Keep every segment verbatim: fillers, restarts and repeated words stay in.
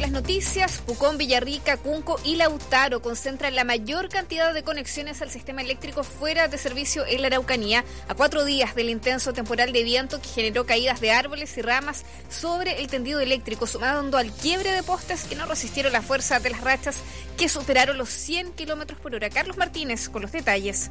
las noticias. Pucón, Villarrica, Cunco y Lautaro concentran la mayor cantidad de conexiones al sistema eléctrico fuera de servicio en la Araucanía, a cuatro días del intenso temporal de viento que generó caídas de árboles y ramas sobre el tendido eléctrico, sumando al quiebre de postes que no resistieron la fuerza de las rachas que superaron los cien kilómetros por hora. Carlos Martínez con los detalles.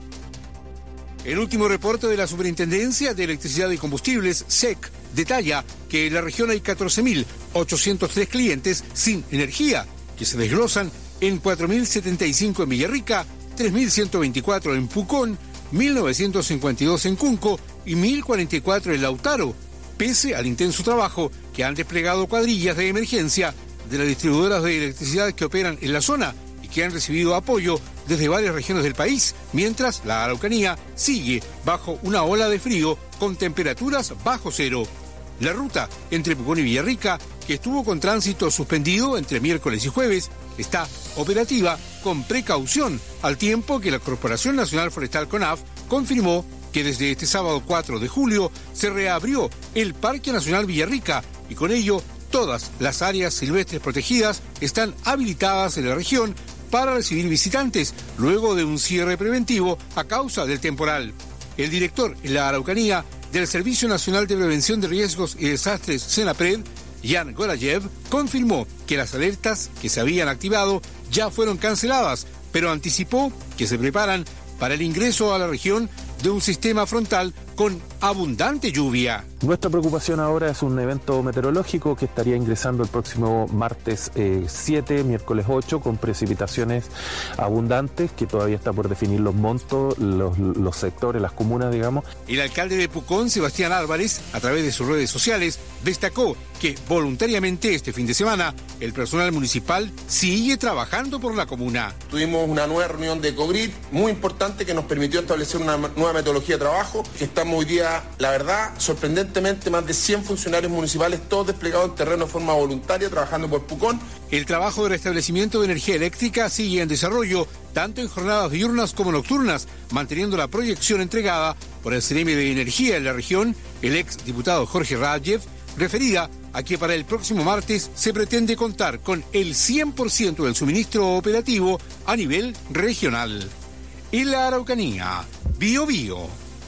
El último reporte de la Superintendencia de Electricidad y Combustibles, S E C, detalla que en la región hay catorce mil ochocientos tres clientes sin energía, que se desglosan en cuatro mil setenta y cinco en Villarrica, tres mil ciento veinticuatro en Pucón, mil novecientos cincuenta y dos en Cunco y mil cuarenta y cuatro en Lautaro, pese al intenso trabajo que han desplegado cuadrillas de emergencia de las distribuidoras de electricidad que operan en la zona y que han recibido apoyo desde varias regiones del país, mientras la Araucanía sigue bajo una ola de frío con temperaturas bajo cero. La ruta entre Pucón y Villarrica, que estuvo con tránsito suspendido entre miércoles y jueves, está operativa con precaución, al tiempo que la Corporación Nacional Forestal CONAF confirmó que desde este sábado cuatro de julio se reabrió el Parque Nacional Villarrica y con ello todas las áreas silvestres protegidas están habilitadas en la región para recibir visitantes luego de un cierre preventivo a causa del temporal. El director en la Araucanía del Servicio Nacional de Prevención de Riesgos y Desastres, SENAPRED, Jan Gorayev, confirmó que las alertas que se habían activado ya fueron canceladas, pero anticipó que se preparan para el ingreso a la región de un sistema frontal con abundante lluvia. Nuestra preocupación ahora es un evento meteorológico que estaría ingresando el próximo martes eh, siete, miércoles ocho, con precipitaciones abundantes, que todavía está por definir los montos, los, los sectores, las comunas, digamos. El alcalde de Pucón, Sebastián Álvarez, a través de sus redes sociales, destacó que voluntariamente este fin de semana el personal municipal sigue trabajando por la comuna. Tuvimos una nueva reunión de ECOGRID muy importante que nos permitió establecer una nueva metodología de trabajo. Estamos hoy día, la verdad, sorprendentemente más de cien funcionarios municipales, todos desplegados en terreno de forma voluntaria, trabajando por Pucón. El trabajo de restablecimiento de energía eléctrica sigue en desarrollo, tanto en jornadas diurnas como nocturnas, manteniendo la proyección entregada por el C N M de Energía en la región, el ex diputado Jorge Radjev, referida a que para el próximo martes se pretende contar con el cien por ciento del suministro operativo a nivel regional. En la Araucanía, Bio Bio,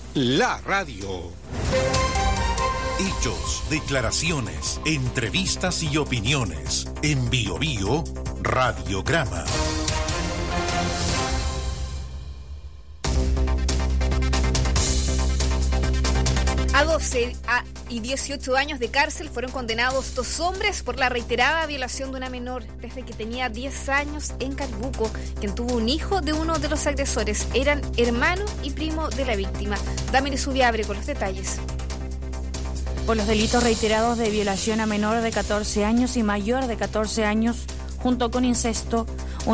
la radio. Hechos, declaraciones, entrevistas y opiniones. En Bio Bio, Radiograma. A doce y dieciocho años de cárcel fueron condenados dos hombres por la reiterada violación de una menor desde que tenía diez años en Calbuco, quien tuvo un hijo de uno de los agresores. Eran hermano y primo de la víctima. Damiris Ubiabre con los detalles. Por los delitos reiterados de violación a menor de catorce años y mayor de catorce años, junto con incesto,